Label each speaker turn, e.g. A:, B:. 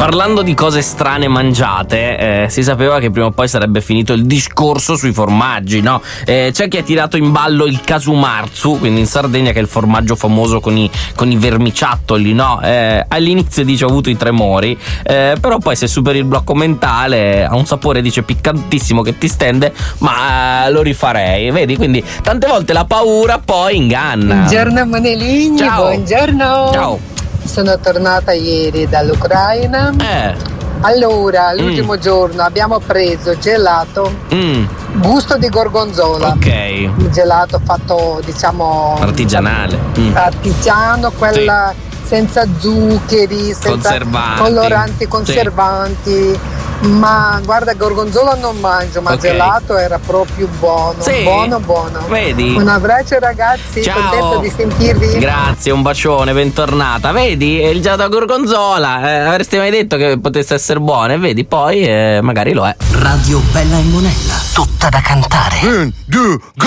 A: parlando di cose strane mangiate, si sapeva che prima o poi sarebbe finito il discorso sui formaggi, no? C'è chi ha tirato in ballo il casumarzu, quindi in Sardegna, che è il formaggio famoso con i vermiciattoli, no? All'inizio dice ho avuto i tremori, però poi se superi il blocco mentale ha un sapore, dice, piccantissimo che ti stende, ma lo rifarei, vedi? Quindi tante volte la paura poi inganna.
B: Buongiorno Moneligni,
A: Ciao.
B: buongiorno.
A: Ciao.
B: Sono tornata ieri dall'Ucraina. Allora, l'ultimo giorno abbiamo preso gelato gusto di gorgonzola.
A: Ok.
B: Il gelato fatto, diciamo,
A: Artigianale.
B: artigiano, quella senza zuccheri, senza
A: Conservanti.
B: coloranti, conservanti. Ma guarda, gorgonzola non mangio, ma
A: Ok.
B: gelato era proprio buono.
A: Sì.
B: Buono.
A: Vedi?
B: Un abbraccio ragazzi,
A: Ciao.
B: contento di sentirvi.
A: Grazie, un bacione, bentornata. Vedi, il gelato a gorgonzola, avresti mai detto che potesse essere buono, e vedi, poi magari lo è.
C: Radio Bella e Monella, tutta da cantare.
D: 1, 2, go!